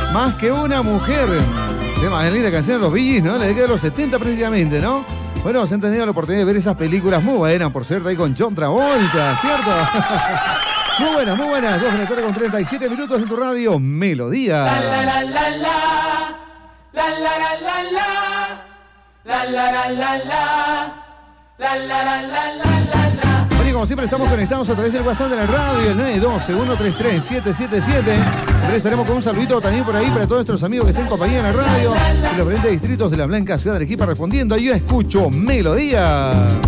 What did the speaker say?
Más que una mujer. Tema de linda canción de los Bee Gees, ¿no? La década de los 70 prácticamente, ¿no? Bueno, se han tenido la oportunidad de ver esas películas muy buenas, por cierto, ahí con John Travolta, ¿cierto? Muy buenas, muy buenas. 2 de la tarde con 37 minutos en tu radio Melodía. La la la la la. La la la la la. La la la la la. La la la la la la. Bueno, y como siempre estamos conectados a través del WhatsApp de la radio, el 912-133-777. Pero estaremos con un saludito también por ahí para todos nuestros amigos que estén en compañía en la radio, en los diferentes distritos de la Blanca Ciudad de Arequipa respondiendo. Yo escucho Melodía.